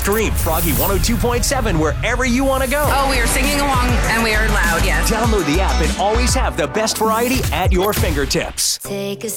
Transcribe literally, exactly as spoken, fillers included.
Stream Froggy one oh two point seven wherever you want to go. Oh, we are singing along and we are loud, yes. Download the app and always have the best variety at your fingertips. Take a